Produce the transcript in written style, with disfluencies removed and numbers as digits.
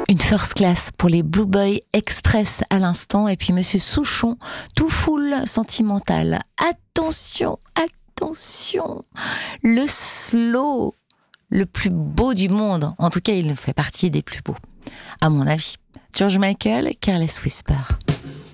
Une first class pour les Blue Boy Express à l'instant. Et puis Monsieur Souchon, tout full sentimental. Attention, attention. Le slow, le plus beau du monde. En tout cas, il fait partie des plus beaux, à mon avis. George Michael, Careless Whisper.